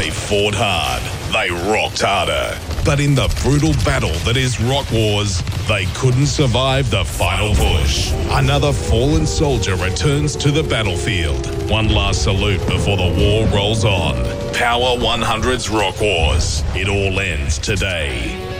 They fought hard. They rocked harder. But in the brutal battle that is Rock Wars, they couldn't survive the final push. Another fallen soldier returns to the battlefield. One last salute before the war rolls on. Power 100's Rock Wars. It all ends today.